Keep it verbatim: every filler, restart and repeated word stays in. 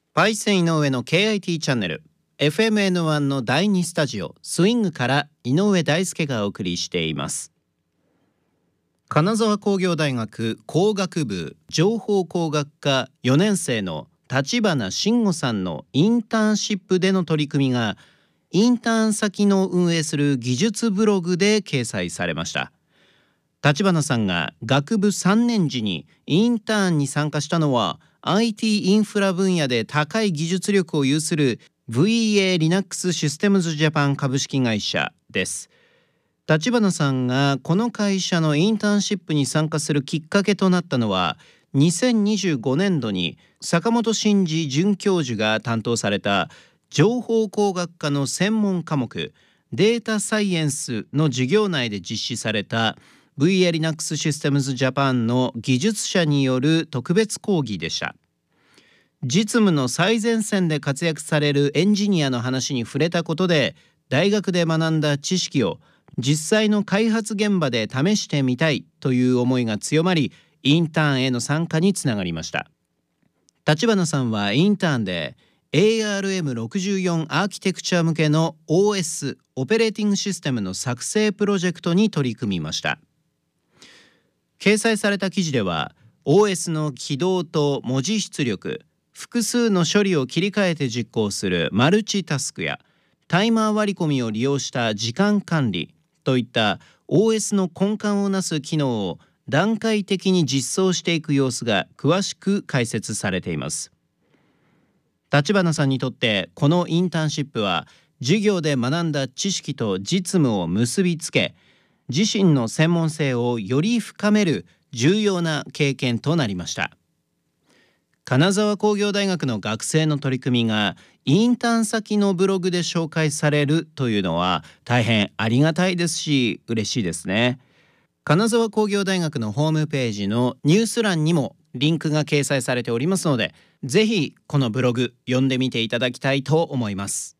Python 井上の ケーアイティー チャンネル エフエムエヌワン のだいにスタジオスイングから井上大輔がお送りしています。金沢工業大学工学部情報工学科よねん生の立花慎吾さんのインターンシップでの取り組みがインターン先の運営する技術ブログで掲載されました。立花さんが学部さんねん時にインターンに参加したのは アイティー インフラ分野で高い技術力を有する ブイイーエー Linux システムズジャパン株式会社です。立花さんがこの会社のインターンシップに参加するきっかけとなったのはにせんにじゅうごねん度に坂本真嗣准教授が担当された情報工学科の専門科目データサイエンスの授業内で実施された ブイイーエー Linux システムズジャパンの技術者による特別講義でした。実務の最前線で活躍されるエンジニアの話に触れたことで大学で学んだ知識を実際の開発現場で試してみたいという思いが強まりインターンへの参加につながりました。立花さんはインターンで エーアールエムろくじゅうよん アーキテクチャ向けの オーエス オペレーティングシステムの作成プロジェクトに取り組みました。掲載された記事では オーエス の起動と文字出力、複数の処理を切り替えて実行するマルチタスクやタイマー割り込みを利用した時間管理といった オーエス の根幹をなす機能を段階的に実装していく様子が詳しく解説されています。立花さんにとってこのインターンシップは授業で学んだ知識と実務を結びつけ自身の専門性をより深める重要な経験となりました。金沢工業大学の学生の取り組みがインターン先のブログで紹介されるというのは大変ありがたいですし嬉しいですね。金沢工業大学のホームページのニュース欄にもリンクが掲載されておりますのでぜひこのブログ読んでみていただきたいと思います。